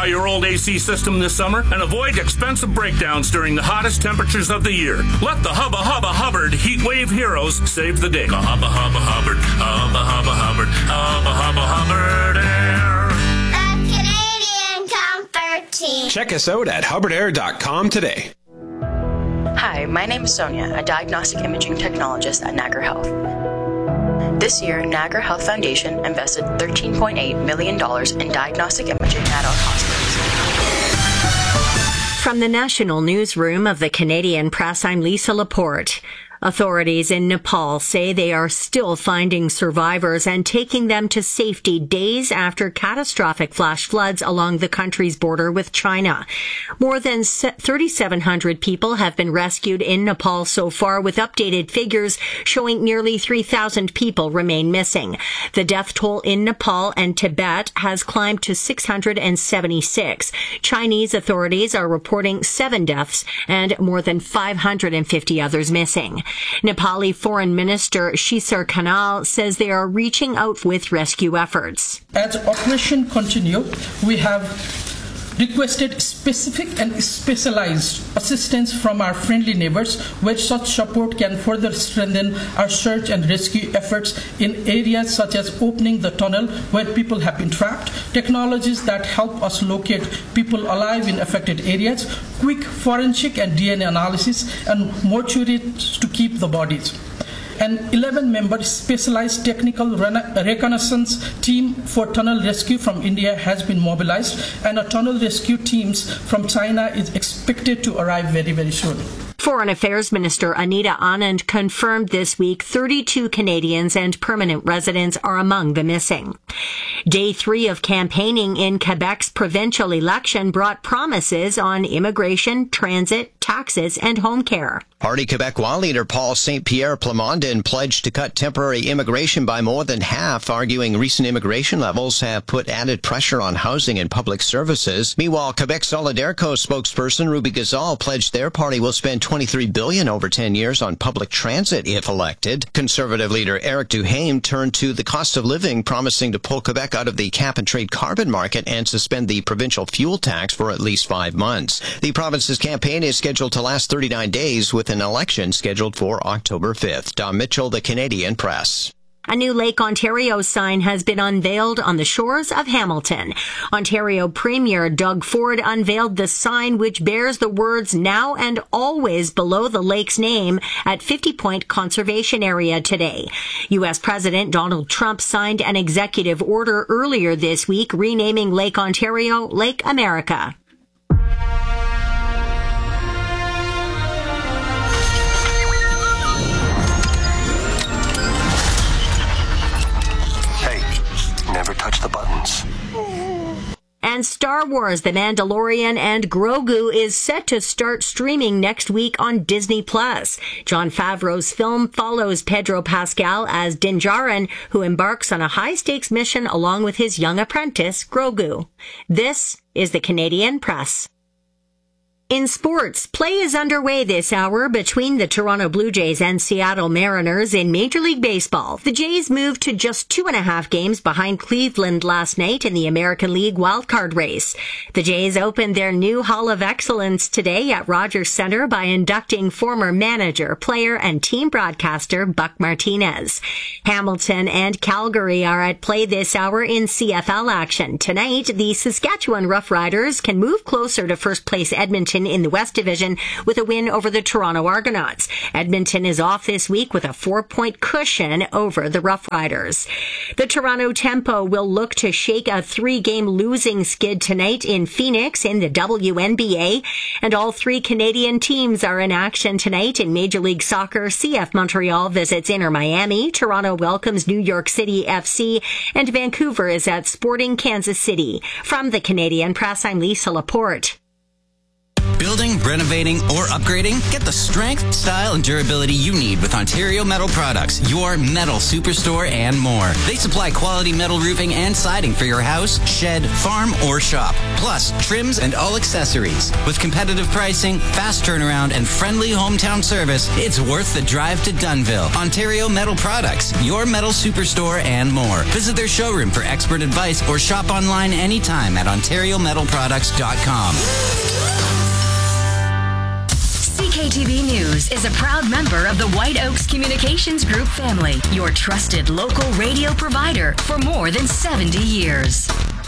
Try your old AC system this summer and avoid expensive breakdowns during the hottest temperatures of the year. Let the Hubba Hubba Hubbard Heat Wave Heroes save the day. Hubba Hubba Hubbard, Hubba Hubba Hubbard, Hubba Hubba Hubbard Air. The Canadian Comfort Team. Check us out at hubbardair.com today. Hi, my name is Sonia, a diagnostic imaging technologist at Niagara Health. This year, Niagara Health Foundation invested $13.8 million in diagnostic imaging at our hospitals. From the National Newsroom of the Canadian Press, I'm Lisa Laporte. Authorities in Nepal say they are still finding survivors and taking them to safety days after catastrophic flash floods along the country's border with China. More than 3,700 people have been rescued in Nepal so far, with updated figures showing nearly 3,000 people remain missing. The death toll in Nepal and Tibet has climbed to 676. Chinese authorities are reporting 7 deaths and more than 550 others missing. Nepali Foreign Minister Shishir Khanal says they are reaching out with rescue efforts. As operation continue, we have requested specific and specialized assistance from our friendly neighbors, where such support can further strengthen our search and rescue efforts in areas such as opening the tunnel where people have been trapped, technologies that help us locate people alive in affected areas, quick forensic and DNA analysis, and mortuaries to keep the bodies. An 11-member specialized technical reconnaissance team for tunnel rescue from India has been mobilized, and a tunnel rescue teams from China is expected to arrive very, very soon. Foreign Affairs Minister Anita Anand confirmed this week 32 Canadians and permanent residents are among the missing. Day 3 of campaigning in Quebec's provincial election brought promises on immigration, transit, taxes, and home care. Parti Québécois leader Paul Saint-Pierre Plamondon pledged to cut temporary immigration by more than half, arguing recent immigration levels have put added pressure on housing and public services. Meanwhile, Quebec Solidarco spokesperson Ruby Gazal pledged their party will spend $23 billion over 10 years on public transit if elected. Conservative leader Eric Duhaime turned to the cost of living, promising to pull Quebec out of the cap-and-trade carbon market and suspend the provincial fuel tax for at least 5 months. The province's campaign is scheduled to last 39 days, with an election scheduled for October 5th. Don Mitchell, the Canadian Press. A new Lake Ontario sign has been unveiled on the shores of Hamilton. Ontario Premier Doug Ford unveiled the sign, which bears the words "Now and Always" below the lake's name at 50 Point Conservation Area today. U.S. President Donald Trump signed an executive order earlier this week renaming Lake Ontario Lake America. Never touch the buttons. And Star Wars: The Mandalorian and Grogu is set to start streaming next week on Disney+. Jon Favreau's film follows Pedro Pascal as Din Djarin, who embarks on a high-stakes mission along with his young apprentice, Grogu. This is the Canadian Press. In sports, play is underway this hour between the Toronto Blue Jays and Seattle Mariners in Major League Baseball. The Jays moved to just 2.5 games behind Cleveland last night in the American League wildcard race. The Jays opened their new Hall of Excellence today at Rogers Centre by inducting former manager, player, and team broadcaster Buck Martinez. Hamilton and Calgary are at play this hour in CFL action. Tonight, the Saskatchewan Roughriders can move closer to first place Edmonton in the West Division with a win over the Toronto Argonauts. Edmonton is off this week with a 4-point cushion over the Roughriders. The Toronto Tempo will look to shake a 3-game losing skid tonight in Phoenix in the WNBA. And all 3 Canadian teams are in action tonight in Major League Soccer. CF Montreal visits Inter Miami, Toronto welcomes New York City FC, and Vancouver is at Sporting Kansas City. From the Canadian Press, I'm Lisa Laporte. Building, renovating, or upgrading? Get the strength, style, and durability you need with Ontario Metal Products, your metal superstore and more. They supply quality metal roofing and siding for your house, shed, farm, or shop. Plus, trims and all accessories. With competitive pricing, fast turnaround, and friendly hometown service, it's worth the drive to Dunnville. Ontario Metal Products, your metal superstore and more. Visit their showroom for expert advice or shop online anytime at OntarioMetalProducts.com. CKTV News is a proud member of the White Oaks Communications Group family, your trusted local radio provider for more than 70 years.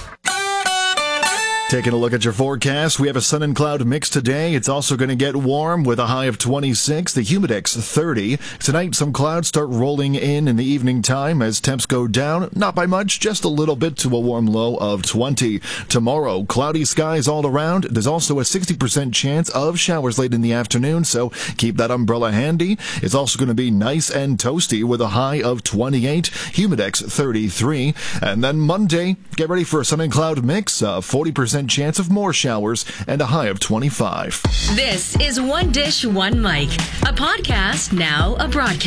Taking a look at your forecast, we have a sun and cloud mix today. It's also going to get warm with a high of 26, the humidex 30. Tonight, some clouds start rolling in the evening time as temps go down. Not by much, just a little bit to a warm low of 20. Tomorrow, cloudy skies all around. There's also a 60% chance of showers late in the afternoon, so keep that umbrella handy. It's also going to be nice and toasty with a high of 28, humidex 33. And then Monday, get ready for a sun and cloud mix, 40% chance of more showers, and a high of 25. This is One Dish, One Mic, a podcast, now a broadcast.